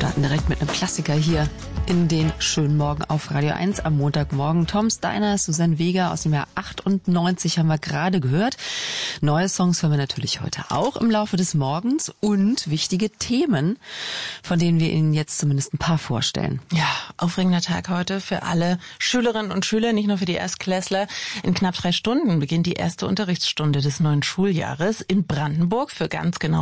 starten direkt mit einem Klassiker hier in den schönen Morgen auf Radio 1 am Montagmorgen. Tom Steiner, Susanne Vega aus dem Jahr 98 haben wir gerade gehört. Neue Songs hören wir natürlich heute auch im Laufe des Morgens und wichtige Themen, von denen wir Ihnen jetzt zumindest ein paar vorstellen. Ja, aufregender Tag heute für alle Schülerinnen und Schüler, nicht nur für die Erstklässler. In knapp 3 Stunden beginnt die erste Unterrichtsstunde des neuen Schuljahres in Brandenburg für ganz genau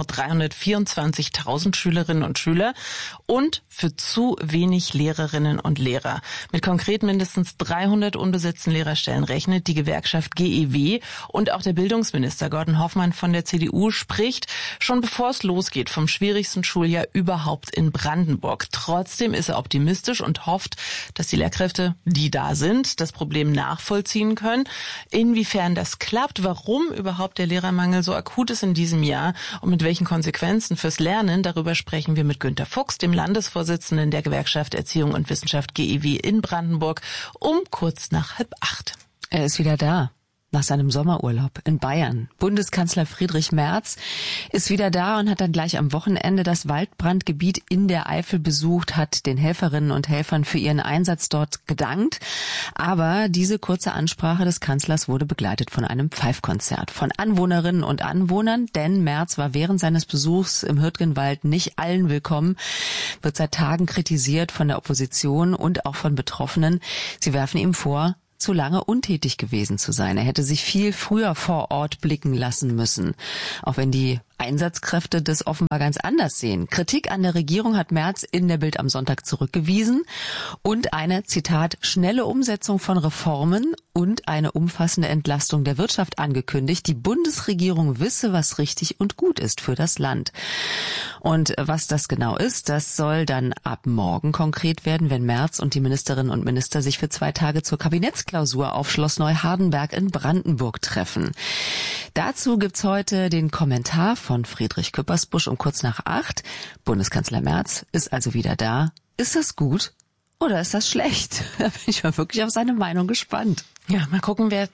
324.000 Schülerinnen und Schüler und für zu wenig Lehrerinnen und Lehrer. Mit konkret mindestens 300 unbesetzten Lehrerstellen rechnet die Gewerkschaft GEW und auch der Bildungsminister Gordon Hoffmann von der CDU spricht, schon bevor es losgeht, vom schwierigsten Schuljahr überhaupt in Brandenburg. Trotzdem ist er optimistisch und hofft, dass die Lehrkräfte, die da sind, das Problem nachvollziehen können. Inwiefern das klappt, warum überhaupt der Lehrermangel so akut ist in diesem Jahr und mit welchen Konsequenzen fürs Lernen, darüber sprechen wir mit Günter Fuchs, dem Landesvorsitzenden der Gewerkschaft Erziehung und Wissenschaft GEW in Brandenburg, um kurz nach 7:30. Er ist wieder da. Nach seinem Sommerurlaub in Bayern. Bundeskanzler Friedrich Merz ist wieder da und hat dann gleich am Wochenende das Waldbrandgebiet in der Eifel besucht, hat den Helferinnen und Helfern für ihren Einsatz dort gedankt. Aber diese kurze Ansprache des Kanzlers wurde begleitet von einem Pfeifkonzert von Anwohnerinnen und Anwohnern, denn Merz war während seines Besuchs im Hürtgenwald nicht allen willkommen, wird seit Tagen kritisiert von der Opposition und auch von Betroffenen. Sie werfen ihm vor, zu lange untätig gewesen zu sein. Er hätte sich viel früher vor Ort blicken lassen müssen, auch wenn die Einsatzkräfte das offenbar ganz anders sehen. Kritik an der Regierung hat Merz in der Bild am Sonntag zurückgewiesen und eine, Zitat, schnelle Umsetzung von Reformen und eine umfassende Entlastung der Wirtschaft angekündigt. Die Bundesregierung wisse, was richtig und gut ist für das Land. Und was das genau ist, das soll dann ab morgen konkret werden, wenn Merz und die Ministerinnen und Minister sich für 2 Tage zur Kabinettsklausur auf Schloss Neuhardenberg in Brandenburg treffen. Dazu gibt's heute den Kommentar von Friedrich Küppersbusch um kurz nach 8. Bundeskanzler Merz ist also wieder da. Ist das gut oder ist das schlecht? Da bin ich mal wirklich auf seine Meinung gespannt. Ja, mal gucken, wer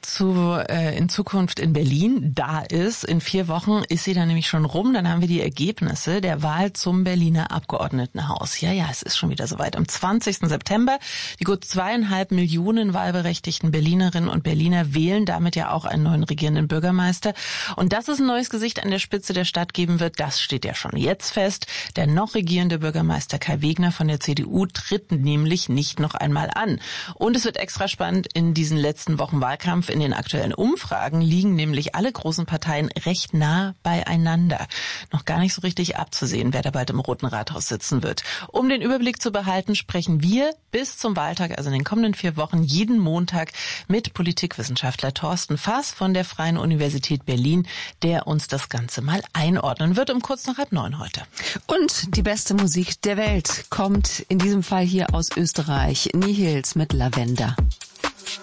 in Zukunft in Berlin da ist. In 4 Wochen ist sie dann nämlich schon rum. Dann haben wir die Ergebnisse der Wahl zum Berliner Abgeordnetenhaus. Ja, es ist schon wieder soweit. Am 20. September. Die gut 2,5 Millionen wahlberechtigten Berlinerinnen und Berliner wählen damit ja auch einen neuen regierenden Bürgermeister. Und dass es ein neues Gesicht an der Spitze der Stadt geben wird, das steht ja schon jetzt fest. Der noch regierende Bürgermeister Kai Wegner von der CDU tritt nämlich nicht noch einmal an. Und es wird extra spannend in diesen letzten Wochen Wahlkampf. In den aktuellen Umfragen liegen nämlich alle großen Parteien recht nah beieinander. Noch gar nicht so richtig abzusehen, wer da bald im Roten Rathaus sitzen wird. Um den Überblick zu behalten, sprechen wir bis zum Wahltag, also in den kommenden 4 Wochen, jeden Montag mit Politikwissenschaftler Thorsten Faas von der Freien Universität Berlin, der uns das Ganze mal einordnen wird um kurz nach 8:30 heute. Und die beste Musik der Welt kommt in diesem Fall hier aus Österreich. Nihils mit Lavender.